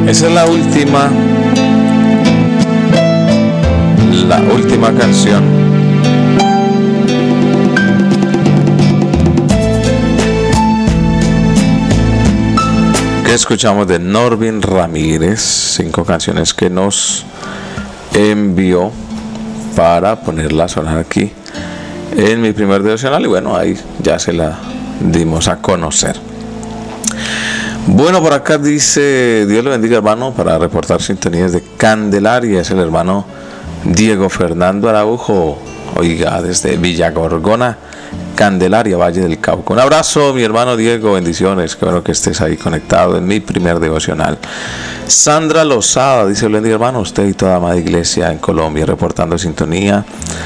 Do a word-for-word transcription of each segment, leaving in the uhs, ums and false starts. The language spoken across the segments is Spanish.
Esa es la última, la última canción que escuchamos de Norvin Ramírez. Cinco canciones que nos envió para ponerla a sonar aquí en mi primer devocional, y bueno, ahí ya se la dimos a conocer. Bueno, por acá dice: Dios le bendiga, hermano, para reportar sintonías de Candelaria. Es el hermano Diego Fernando Araujo, oiga, desde Villa Gorgona, Candelaria, Valle del Cauca. Un abrazo, mi hermano Diego, bendiciones, qué bueno que estés ahí conectado en mi primer devocional. Sandra Lozada dice: le bendiga, hermano, usted y toda amada iglesia en Colombia, reportando sintonía,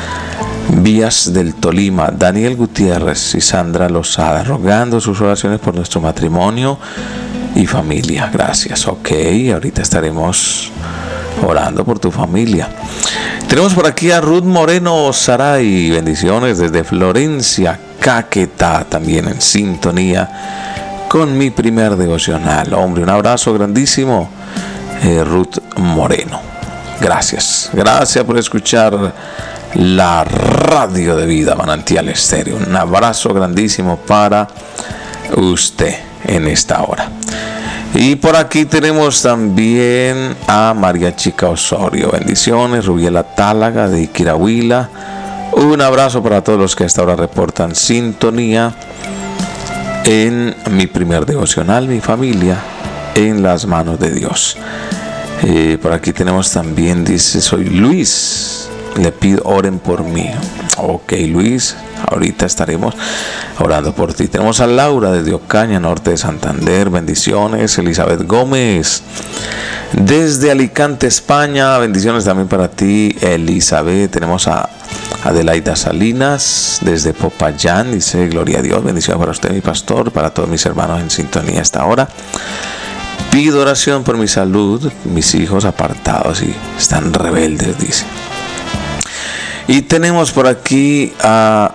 Vías del Tolima. Daniel Gutiérrez y Sandra Lozada, rogando sus oraciones por nuestro matrimonio y familia. Gracias. Ok, ahorita estaremos orando por tu familia. Tenemos por aquí a Ruth Moreno Saray, bendiciones desde Florencia, Caquetá, también en sintonía con mi primer devocional. Hombre, un abrazo grandísimo, eh, Ruth Moreno. Gracias, gracias por escuchar la radio de vida Manantial Estéreo. Un abrazo grandísimo para usted en esta hora. Y por aquí tenemos también a María Chica Osorio, bendiciones. Rubiela Tálaga de Iquirahuila, un abrazo para todos los que hasta ahora reportan sintonía en mi primer devocional, mi familia en las manos de Dios. Eh, por aquí tenemos también, dice: soy Luis, le pido oren por mí. Ok, Luis, ahorita estaremos orando por ti. Tenemos a Laura desde Ocaña, norte de Santander, bendiciones. Elizabeth Gómez desde Alicante, España, bendiciones también para ti, Elizabeth. Tenemos a Adelaida Salinas desde Popayán, dice: gloria a Dios, bendiciones para usted, mi pastor, para todos mis hermanos en sintonía hasta ahora. Pido oración por mi salud, mis hijos apartados y están rebeldes, dice. Y tenemos por aquí a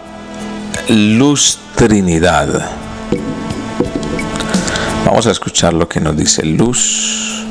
Luz Trinidad. Vamos a escuchar lo que nos dice Luz.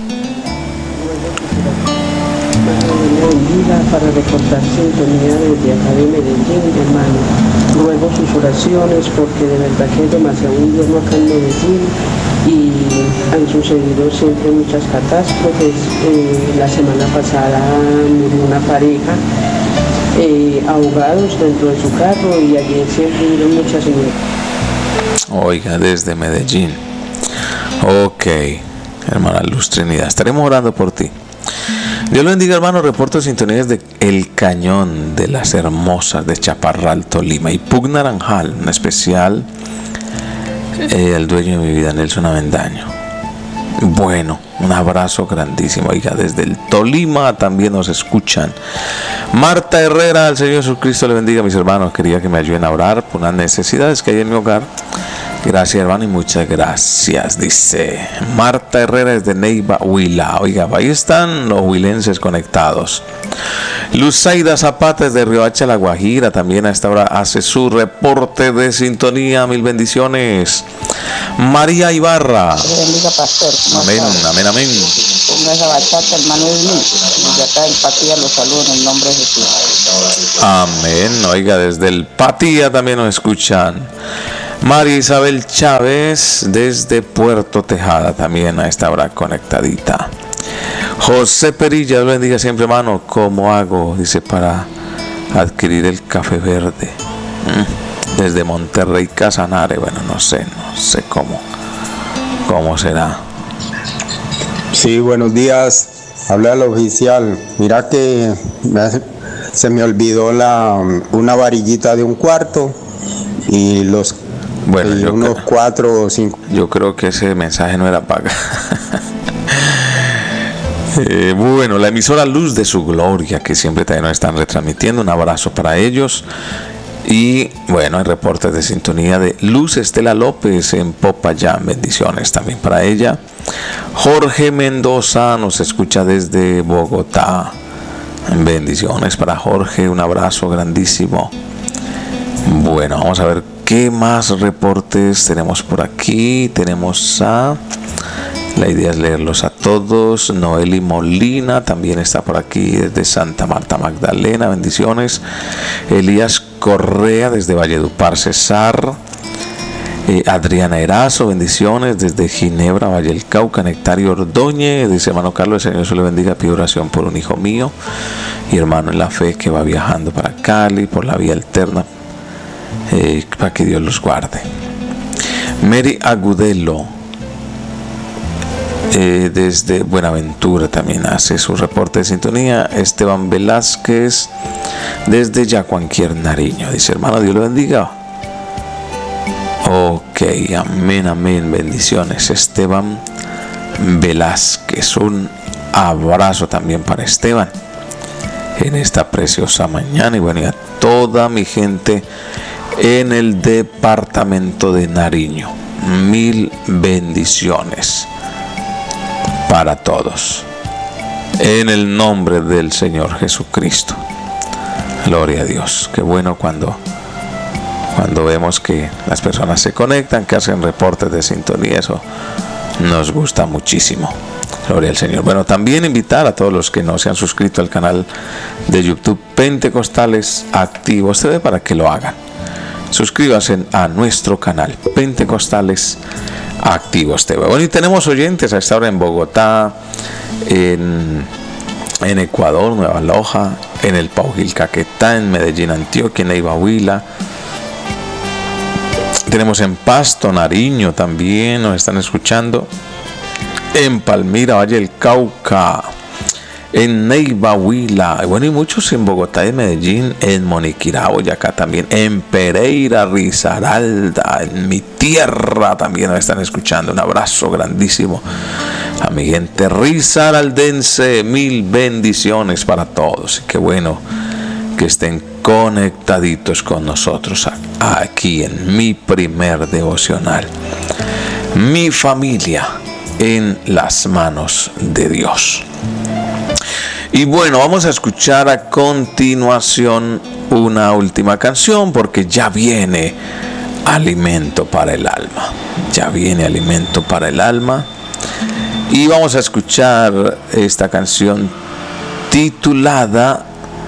Para recortar sintonía desde acá de Medellín, hermano. Ruego sus oraciones porque de verdad que es demasiado invierno acá en Medellín y han sucedido siempre muchas catástrofes. Eh, la semana pasada murió una pareja eh, ahogados dentro de su carro y ayer siempre hubieron muchas muertes. Oiga, desde Medellín. Ok, hermana Luz Trinidad, estaremos orando por ti. Dios lo bendiga, hermano. Reporto sintonías de El Cañón de las Hermosas de Chaparral, Tolima, y Pug Naranjal, en especial eh, el dueño de mi vida, Nelson Avendaño. Bueno, un abrazo grandísimo. Oiga, desde el Tolima también nos escuchan. Marta Herrera, al Señor Jesucristo le bendiga, mis hermanos. Quería que me ayuden a orar por unas necesidades que hay en mi hogar. Gracias, hermano, y muchas gracias, dice Marta Herrera desde Neiva, Huila. Oiga, ahí están los huilenses conectados. Luzaida Zapata desde Riohacha, La Guajira, también a esta hora hace su reporte de sintonía. Mil bendiciones. María Ibarra. Bendiga, pastor. Amén, amén, amén. Ponga esa bachata, hermano Edwin. Desde acá el Patía los saludo en el nombre de Jesús. Amén. Oiga, desde el Patía también nos escuchan. María Isabel Chávez desde Puerto Tejada, también a esta hora conectadita. José Perilla, Dios bendiga siempre, hermano. ¿Cómo hago? Dice, para adquirir el café verde. Mm. Desde Monterrey, Casanare. Bueno, no sé, no sé cómo, cómo será. Sí, buenos días. Habla el oficial. Mira que me hace, se me olvidó la una varillita de un cuarto y los Bueno, y yo unos creo, cuatro o cinco. Yo creo que ese mensaje no era paga. eh, bueno, la emisora Luz de Su Gloria, que siempre también nos están retransmitiendo. Un abrazo para ellos. Y bueno, el reporte de sintonía de Luz Estela López en Popayán. Bendiciones también para ella. Jorge Mendoza nos escucha desde Bogotá. Bendiciones para Jorge. Un abrazo grandísimo. Bueno, vamos a ver qué más reportes tenemos por aquí. Tenemos a La idea es leerlos a todos. Noeli Molina también está por aquí desde Santa Marta Magdalena, bendiciones. Elías Correa desde Valledupar, Cesar. Eh, Adriana Erazo, bendiciones desde Ginebra, Valle del Cauca. Nectario Ordóñez dice: hermano Carlos, el Señor se le bendiga, pido oración por un hijo mío y hermano en la fe que va viajando para Cali por la vía alterna, eh, para que Dios los guarde. Mary Agudelo eh, desde Buenaventura también hace su reporte de sintonía. Esteban Velázquez desde Yacuanquier, Nariño, dice: hermano, Dios le bendiga. Ok, amén, amén, bendiciones. Esteban Velázquez, un abrazo también para Esteban en esta preciosa mañana. Y bueno, y a toda mi gente en el departamento de Nariño, mil bendiciones para todos en el nombre del Señor Jesucristo. Gloria a Dios. Qué bueno cuando cuando vemos que las personas se conectan, que hacen reportes de sintonía. Eso nos gusta muchísimo. Gloria al Señor. Bueno, también invitar a todos los que no se han suscrito al canal de YouTube Pentecostales Activos T V para que lo hagan. Suscríbanse a nuestro canal Pentecostales Activos T V. Bueno, y tenemos oyentes a esta hora en Bogotá, en, en Ecuador, Nueva Loja, en el Paujil, Caquetá, en Medellín, Antioquia, en Neiva, Huila. Tenemos en Pasto, Nariño también, nos están escuchando. En Palmira, Valle del Cauca, en Neiva, Huila, bueno, y muchos en Bogotá y Medellín, en Moniquirá, Boyacá también, en Pereira, Risaralda, en mi tierra también nos están escuchando. Un abrazo grandísimo a mi gente risaraldense, mil bendiciones para todos. Y qué bueno que estén conectaditos con nosotros aquí en mi primer devocional. Mi familia en las manos de Dios. Y bueno, vamos a escuchar a continuación una última canción, porque ya viene alimento para el alma. Ya viene alimento para el alma. Y vamos a escuchar esta canción titulada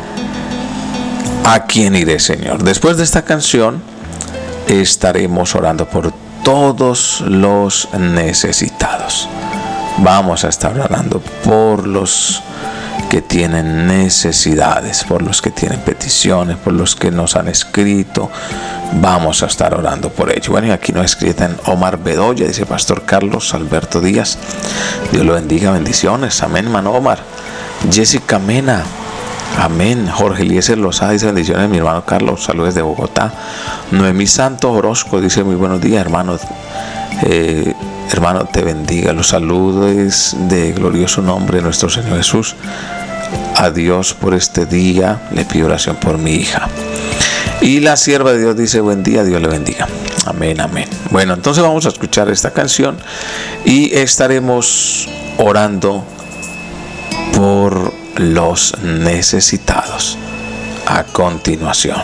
¿A quién iré, Señor? Después de esta canción estaremos orando por todos los necesitados. Vamos a estar orando por los que tienen necesidades, por los que tienen peticiones, por los que nos han escrito. Vamos a estar orando por ellos. Bueno, y aquí nos escriben Omar Bedoya, dice: Pastor Carlos Alberto Díaz, Dios lo bendiga, bendiciones. Amén, hermano Omar. Jessica Mena, amén. Jorge Eliezer Lozada dice: bendiciones, mi hermano Carlos, saludos de Bogotá. Noemí Santos Orozco dice: muy buenos días, hermano. Eh, hermano, te bendiga. Los saludos de glorioso nombre de nuestro Señor Jesús. A Dios por este día. Le pido oración por mi hija. Y la sierva de Dios dice: buen día, Dios le bendiga. Amén, amén. Bueno, entonces vamos a escuchar esta canción y estaremos orando por los necesitados a continuación.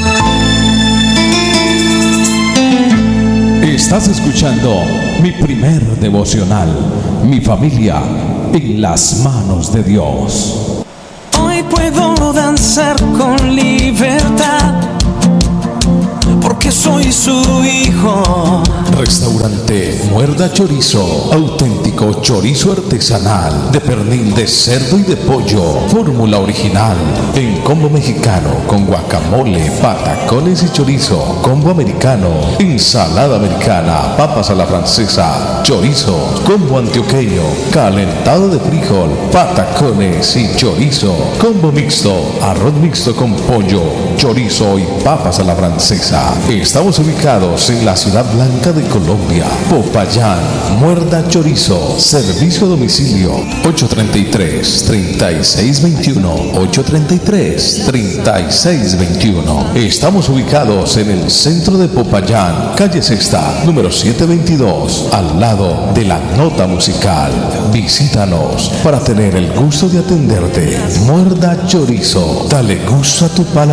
Estás escuchando mi primer devocional, mi familia en las manos de Dios. Hoy puedo danzar con libertad, porque soy su hijo. Restaurante Muerda Chorizo, auténtico chorizo artesanal de pernil de cerdo y de pollo, fórmula original, en combo mexicano con guacamole, patacones y chorizo, combo americano, ensalada americana, papas a la francesa, chorizo, combo antioqueño, calentado de frijol, patacones y chorizo, combo mixto, arroz mixto con pollo, chorizo y papas a la francesa. Estamos ubicados en la Ciudad Blanca de Colombia, Popayán. Muerda Chorizo, servicio a domicilio ocho treinta y tres, treinta y seis veintiuno, ocho treinta y tres, treinta y seis veintiuno. Estamos ubicados en el centro de Popayán, calle Sexta, número setecientos veintidós, al lado de la nota musical. Visítanos para tener el gusto de atenderte. Muerda Chorizo, dale gusto a tu palabra.